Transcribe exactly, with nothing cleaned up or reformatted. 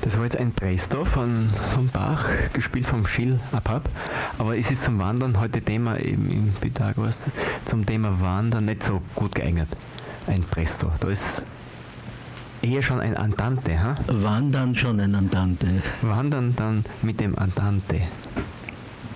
Das war jetzt ein Presto von, von Bach, gespielt vom Gilles Apap. Aber es ist zum Wandern heute Thema eben in Pythagoras, zum Thema Wandern nicht so gut geeignet. Ein Presto. Da ist eher schon ein Andante. Ha? Wandern schon ein Andante. Wandern dann mit dem Andante.